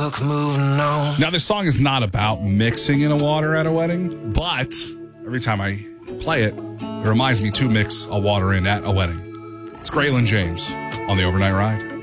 took moving on. Now, this song is not about mixing in a water at a wedding, but every time I play it, it reminds me to mix a water in at a wedding. It's Graylin James on the Overnight Ride.